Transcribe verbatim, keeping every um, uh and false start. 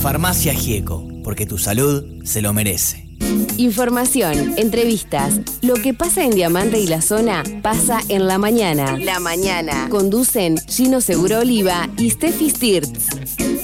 Farmacia Gieco, porque tu salud se lo merece. Información, entrevistas, lo que pasa en Diamante y la zona pasa en La Mañana. La Mañana. Conducen Gino Seguro Oliva y Steffi Stirtz.